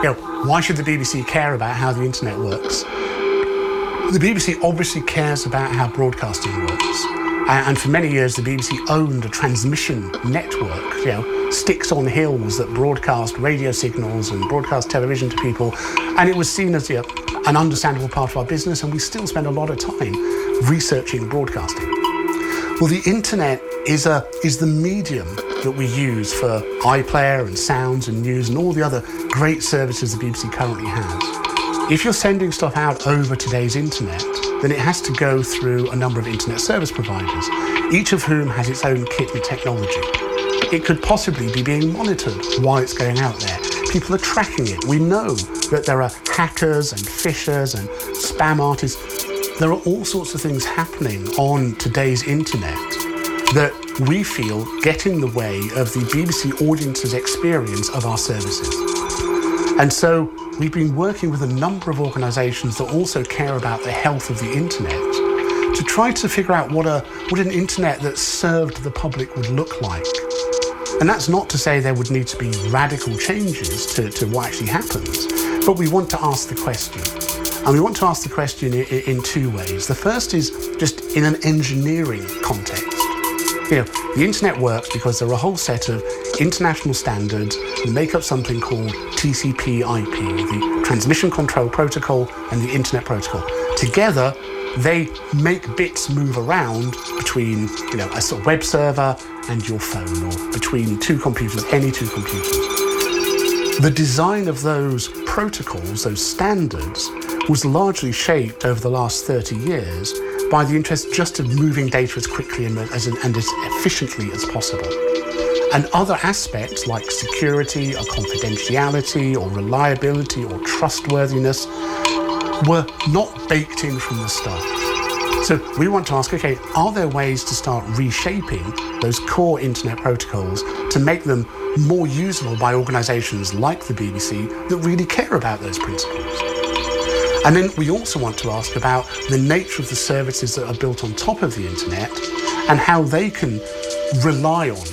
Why should the BBC care about how the internet works? The BBC obviously cares about how broadcasting works. And for many years, the BBC owned a transmission network, sticks on hills that broadcast radio signals and broadcast television to people. And it was seen as an understandable part of our business, and we still spend a lot of time researching broadcasting. Well, the internet is the medium that we use for iPlayer and sounds and news and all the other great services the BBC currently has. If you're sending stuff out over today's internet, then it has to go through a number of internet service providers, each of whom has its own kit and technology. It could possibly be being monitored while it's going out there. People are tracking it. We know that there are hackers and phishers and spam artists. There are all sorts of things happening on today's internet that we feel get in the way of the BBC audience's experience of our services. And so we've been working with a number of organisations that also care about the health of the internet to try to figure out what an internet that served the public would look like. And that's not to say there would need to be radical changes to what actually happens, but we want to ask the question. And we want to ask the question in two ways. The first is just in an engineering context. The internet works because there are a whole set of international standards that make up something called TCP/IP, the Transmission Control Protocol and the Internet Protocol. Together, they make bits move around between, a sort of web server and your phone, or between two computers, any two computers. The design of those protocols, those standards, was largely shaped over the last 30 years by the interest just of moving data as quickly and as efficiently as possible. And other aspects like security or confidentiality or reliability or trustworthiness were not baked in from the start. So we want to ask, are there ways to start reshaping those core internet protocols to make them more usable by organisations like the BBC that really care about those principles? And then we also want to ask about the nature of the services that are built on top of the internet and how they can rely on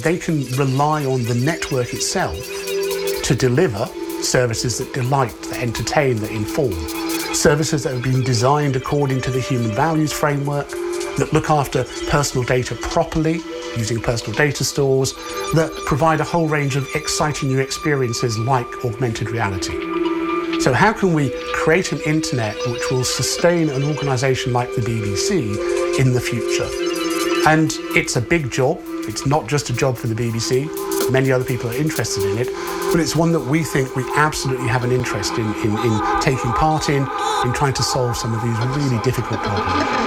the network itself to deliver services that delight, that entertain, that inform. Services that have been designed according to the human values framework, that look after personal data properly, using personal data stores, that provide a whole range of exciting new experiences like augmented reality. So how can we create an internet which will sustain an organisation like the BBC in the future? And it's a big job. It's not just a job for the BBC. Many other people are interested in it, but it's one that we think we absolutely have an interest in taking part in trying to solve some of these really difficult problems.